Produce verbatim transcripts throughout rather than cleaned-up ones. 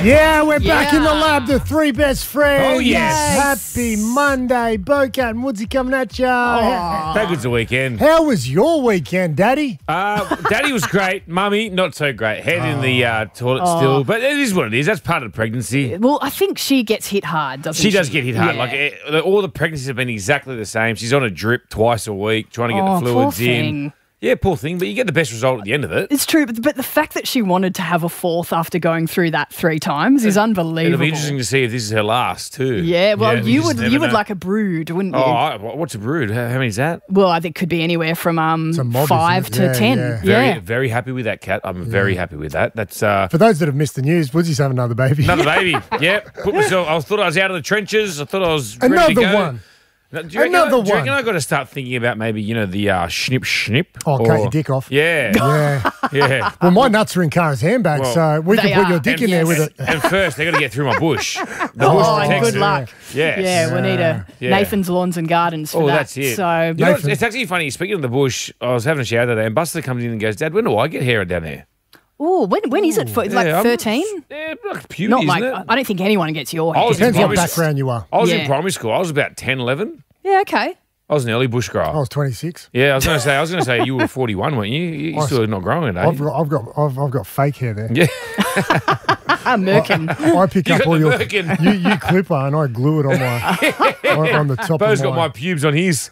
Yeah, we're back Yeah. in the lab, the three best friends. Oh, yes. Happy Monday. Bocat and Woodsy coming at you. How good's the weekend? How was your weekend, Daddy? Uh, Daddy was great. Mummy, not so great. Head in the uh, toilet still. But it is what it is. That's part of pregnancy. Well, I think she gets hit hard, doesn't she? She does get hit hard. Yeah. Like eh, all the pregnancies have been exactly the same. She's on a drip twice a week, trying to get Oh, the fluids poor in. thing. Yeah, poor thing. But you get the best result at the end of it. It's true, but, but the fact that she wanted to have a fourth after going through that three times is unbelievable. It'll be interesting to see if this is her last too. Yeah, well, we you just would never you would know. like a brood, wouldn't you? Oh, I, what's a brood? How, how many is that? Well, I think it could be anywhere from um a mob, five isn't it? to Yeah, ten. yeah. Very, very happy with that, Cat. I'm very happy with that. That's uh, For those that have missed the news, Woodsy's having another baby. another baby. Yep. Put myself. I thought I was out of the trenches. I thought I was ready Another to go. one. Now, do you reckon, Another I, do you reckon one. I got to start thinking about maybe, you know, the uh, snip snip? Oh, cut your dick off. Yeah. Yeah. Yeah. Well, my nuts are in Cara's handbag, Well, so we can They put are. your dick in And there with yes. it. And first, they got to get through my bush. The bush Oh, protects good it. luck. Yes. Yeah, we need a Yeah. Nathan's Lawns and Gardens for Oh, that. that's it. So You know, it's, Nathan. it's actually funny. Speaking of the bush, I was having a shower the other day, and Buster comes in and goes, "Dad, when do I get hair down there?" oh, when when is it for? Like Yeah, I'm- thirteen? Yeah, like puberty, Not isn't like it? I don't think anyone gets your I hair. was Depends in what primary background you are. I was Yeah. in primary school. I was about ten, eleven. Yeah, okay. I was an early bush grower. I was twenty-six. Yeah, I was going to say. I was going to say you were forty-one, weren't you? You- You're I- still not growing, eh? I've got, I've got, I've, I've got fake hair there. Yeah. Ah, Merkin. I pick You up got all the your merkin. you, you clipper and I glue it on my on, on the top Bo's of got my mine. pubes on his.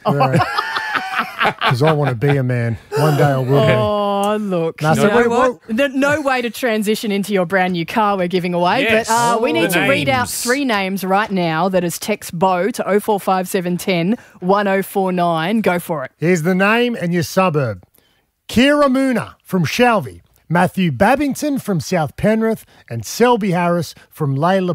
Because I want to be a man. One day I will be. Oh, look. Nah, you so know what- what? No, no way to transition into your brand new car we're giving away. Yes. But uh, we Oh, need the to read out names. three names right now. That is text Bo to oh four five seven one oh one oh four nine. Go for it. Here's the name and your suburb. Kira Moona from Shelby. Matthew Babington from South Penrith. And Selby Harris from Layla